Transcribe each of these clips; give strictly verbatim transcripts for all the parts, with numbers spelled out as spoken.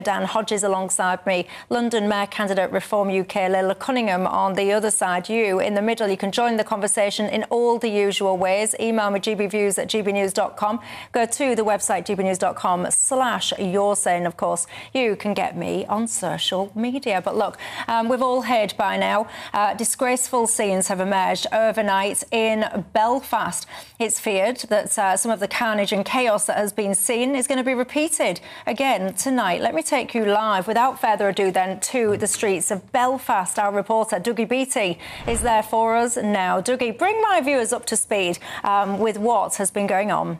Dan Hodges alongside me, London Mayor candidate Reform U K, Leila Cunningham on the other side, you in the middle. You can join the conversation in all the usual ways. Email me g b views at g b news dot com. Go to the website g b news dot com slash your say. And of course, you can get me on social media. But look, um, we've all heard by now, uh, disgraceful scenes have emerged overnight in Belfast. It's feared that uh, some of the carnage and chaos that has been seen is going to be repeated again tonight. Let me take you live, without further ado, then, to the streets of Belfast. Our reporter, Dougie Beattie, is there for us now. Dougie, bring my viewers up to speed um, with what has been going on.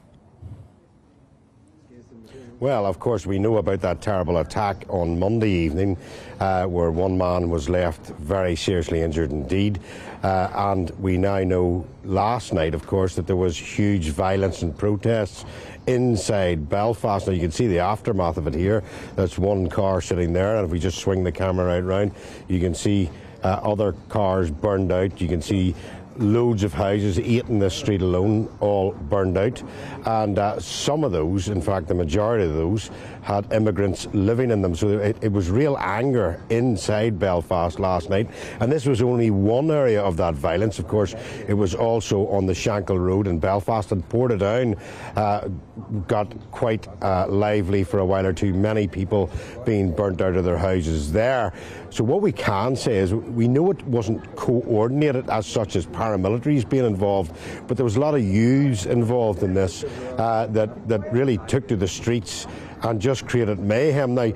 Well, of course, we know about that terrible attack on Monday evening uh, where one man was left very seriously injured indeed. Uh, and we now know last night, of course, that there was huge violence and protests inside Belfast. Now, you can see the aftermath of it here. That's one car sitting there, and if we just swing the camera right round, you can see uh, other cars burned out. You can see loads of houses, eight in this street alone, all burned out. And uh, some of those, in fact the majority of those, had immigrants living in them. So it, it was real anger inside Belfast last night. And this was only one area of that violence. Of course, it was also on the Shankill Road in Belfast, and Portadown uh, got quite uh, lively for a while or two. Many people being burnt out of their houses there. So what we can say is we know it wasn't coordinated as such as paramilitaries being involved, but there was a lot of youths involved in this uh, that, that really took to the streets and just created mayhem. Now,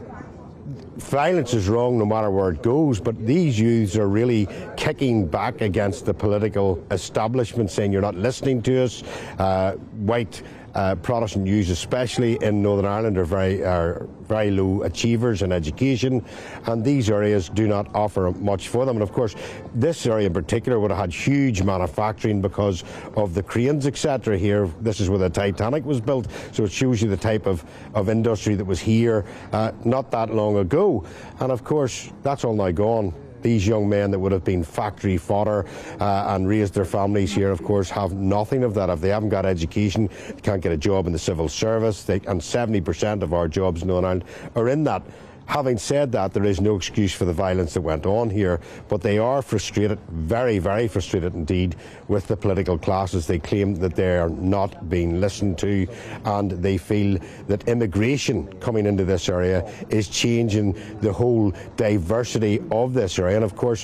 violence is wrong no matter where it goes, but these youths are really kicking back against the political establishment, saying you're not listening to us. Uh, white uh, Protestant youths, especially in Northern Ireland, are very, are very low achievers in education, and these areas do not offer much for them. And of course, this area in particular would have had huge manufacturing because of the cranes, et cetera. Here, this is where the Titanic was built, so it shows you the type of, of industry that was here uh, not that long ago. And of course, that's all now gone. These young men that would have been factory fodder uh, and raised their families here, of course, have nothing of that. If they haven't got education, they can't get a job in the civil service, they, and seventy percent of our jobs in Northern Ireland are in that. Having said that, there is no excuse for the violence that went on here, but they are frustrated, very, very frustrated indeed, with the political classes. They claim that they are not being listened to, and they feel that immigration coming into this area is changing the whole diversity of this area. And of course,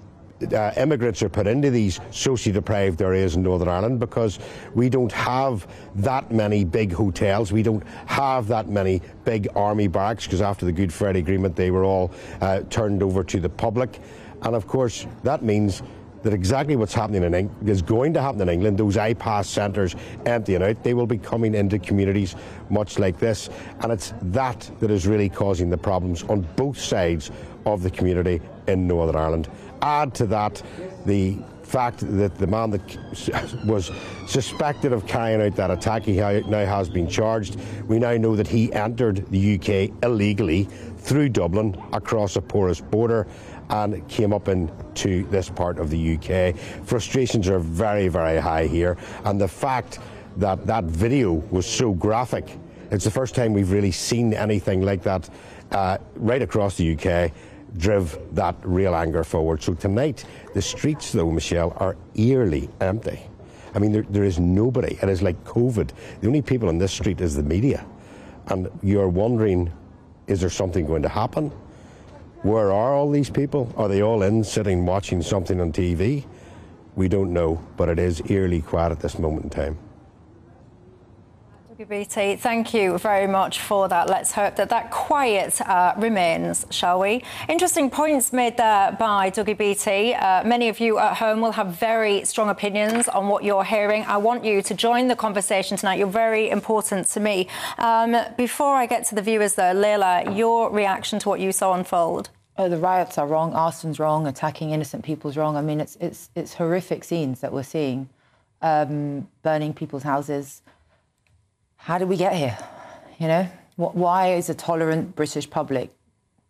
Uh, immigrants are put into these socially deprived areas in Northern Ireland because we don't have that many big hotels, we don't have that many big army barracks, because after the Good Friday Agreement they were all uh, turned over to the public. And of course that means that exactly what's happening in England is going to happen in England. Those I PASS centres emptying out, they will be coming into communities much like this, and it's that that is really causing the problems on both sides of the community in Northern Ireland. Add to that the fact that the man that was suspected of carrying out that attack, he now has been charged. We now know that he entered the U K illegally through Dublin across a porous border and came up into this part of the U K. Frustrations are very, very high here, and the fact that that video was so graphic, it's the first time we've really seen anything like that uh, right across the U K, drove that real anger forward. So tonight, the streets, though, Michelle, are eerily empty. I mean, there, there is nobody. It is like COVID. The only people on this street is the media. And you're wondering, is there something going to happen? Where are all these people? Are they all in, sitting, watching something on T V? We don't know, but it is eerily quiet at this moment in time. B T, thank you very much for that. Let's hope that that quiet uh, remains, shall we? Interesting points made there by Dougie Beattie. Uh, many of you at home will have very strong opinions on what you're hearing. I want you to join the conversation tonight. You're very important to me. Um, before I get to the viewers, though, Leila, your reaction to what you saw unfold? Oh, the riots are wrong, arson's wrong, attacking innocent people's wrong. I mean, it's, it's, it's horrific scenes that we're seeing, um, burning people's houses. How did we get here? You know, why is a tolerant British public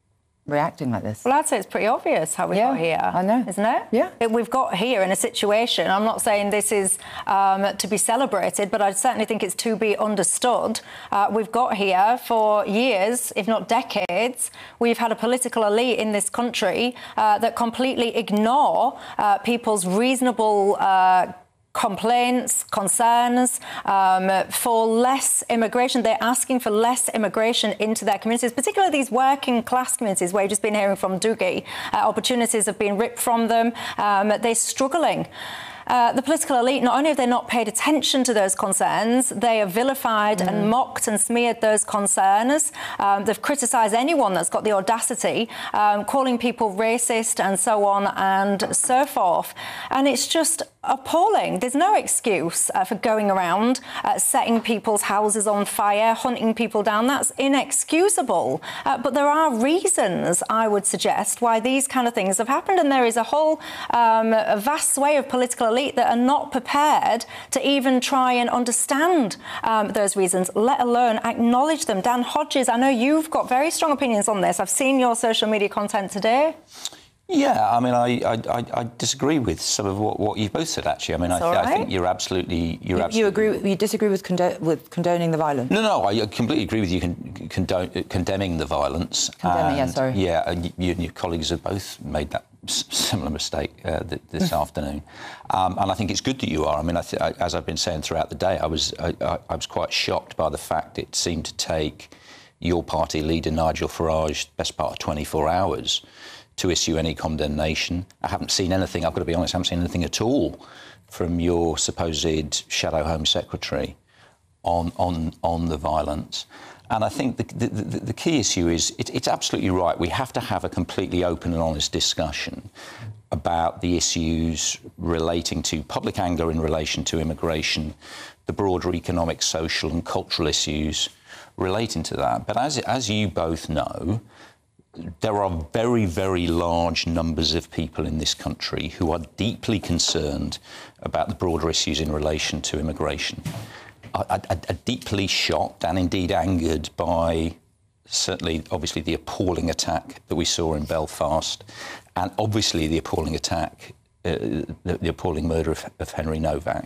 reacting like this. Well, I'd say it's pretty obvious how we yeah, got here. I know. Isn't it? Yeah. It, we've got here in a situation, I'm not saying this is um, to be celebrated, but I certainly think it's to be understood. Uh, we've got here for years, if not decades, we've had a political elite in this country uh, that completely ignore uh, people's reasonable uh, complaints, concerns um, for less immigration. They're asking for less immigration into their communities, particularly these working class communities where you've just been hearing from Dougie. Uh, opportunities have been ripped from them. Um, they're struggling. Uh, the political elite, not only have they not paid attention to those concerns, they have vilified mm. and mocked and smeared those concerns. Um, they've criticised anyone that's got the audacity, um, calling people racist and so on and so forth. And it's just appalling. There's no excuse uh, for going around uh, setting people's houses on fire, hunting people down. That's inexcusable. Uh, but there are reasons, I would suggest, why these kind of things have happened. And there is a whole um, a vast sway of political elite that are not prepared to even try and understand um, those reasons, let alone acknowledge them. Dan Hodges, I know you've got very strong opinions on this. I've seen your social media content today. Yeah, I mean, I, I, I disagree with some of what, what you've both said, actually. I mean, I, th right. I think you're absolutely... You're you, absolutely... You agree? You disagree with, condo with condoning the violence? No, no, I completely agree with you con condone, condemning the violence. Condemning, yeah, sorry. Yeah, and you and your colleagues have both made that similar mistake uh, th this afternoon. Um, and I think it's good that you are. I mean, I th I, as I've been saying throughout the day, I was, I, I, I was quite shocked by the fact it seemed to take your party leader, Nigel Farage, the best part of twenty-four hours to issue any condemnation. I haven't seen anything, I've got to be honest, I haven't seen anything at all from your supposed shadow Home Secretary on, on, on the violence. And I think the, the, the, the key issue is, it, it's absolutely right, we have to have a completely open and honest discussion about the issues relating to public anger in relation to immigration, the broader economic, social and cultural issues relating to that. But as, as you both know, there are very, very large numbers of people in this country who are deeply concerned about the broader issues in relation to immigration, are, are, are deeply shocked and indeed angered by certainly, obviously, the appalling attack that we saw in Belfast and obviously the appalling attack, uh, the, the appalling murder of, of Henry Novak.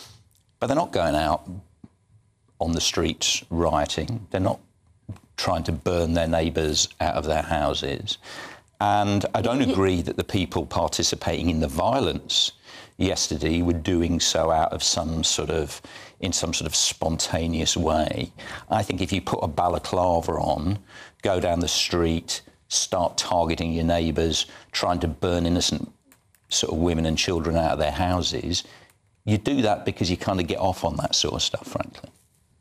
But they're not going out on the streets rioting. They're not trying to burn their neighbours out of their houses. And I don't agree that the people participating in the violence yesterday were doing so out of some sort of, in some sort of spontaneous way. I think if you put a balaclava on, go down the street, start targeting your neighbours, trying to burn innocent sort of women and children out of their houses, you do that because you kind of get off on that sort of stuff, frankly.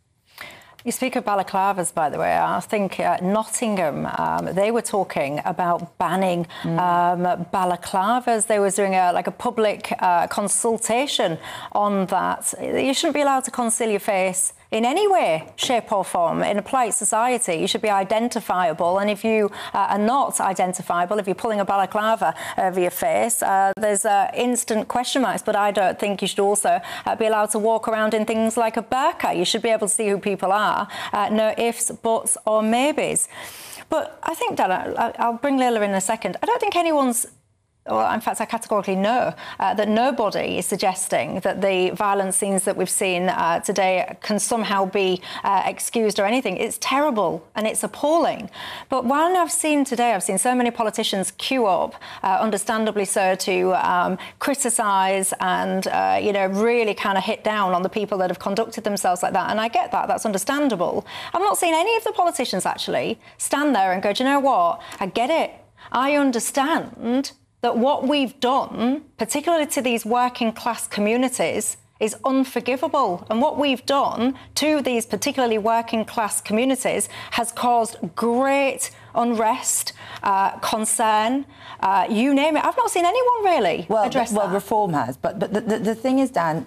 You speak of balaclavas, by the way. I think uh, Nottingham, um, they were talking about banning mm. um, balaclavas. They were doing a, like a public uh, consultation on that. You shouldn't be allowed to conceal your face in any way, shape or form. In a polite society, you should be identifiable. And if you uh, are not identifiable, if you're pulling a balaclava over your face, uh, there's uh, instant question marks. But I don't think you should also uh, be allowed to walk around in things like a burqa. You should be able to see who people are. Uh, no ifs, buts or maybes. But I think, Dana, I'll bring Leila in a second. I don't think anyone's Well, in fact, I categorically know uh, that nobody is suggesting that the violent scenes that we've seen uh, today can somehow be uh, excused or anything. It's terrible and it's appalling. But what I've seen today, I've seen so many politicians queue up, uh, understandably so, to um, criticise and, uh, you know, really kind of hit down on the people that have conducted themselves like that. And I get that. That's understandable. I'm not seeing any of the politicians actually stand there and go, do you know what? I get it. I understand that what we've done, particularly to these working class communities, is unforgivable. And what we've done to these particularly working class communities has caused great unrest, uh, concern, uh, you name it. I've not seen anyone really well, address well, that. Well, Reform has. But, but the, the, the thing is, Dan,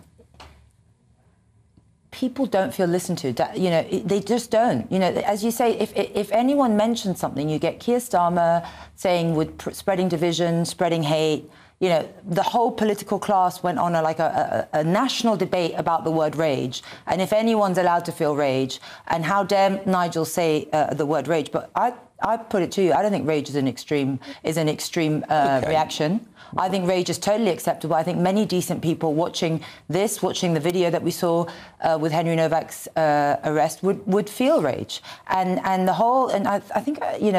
people don't feel listened to. You know, they just don't. You know, as you say, if if anyone mentions something, you get Keir Starmer saying with spreading division, spreading hate. You know, the whole political class went on a, like a, a, a national debate about the word rage, and if anyone's allowed to feel rage, and how dare Nigel say uh, the word rage. But I, I put it to you, I don't think rage is an extreme is an extreme uh, okay. reaction. I think rage is totally acceptable. I think many decent people watching this, watching the video that we saw uh, with Henry Novak's uh, arrest, would, would feel rage. And and the whole, and I, I think, uh, you know,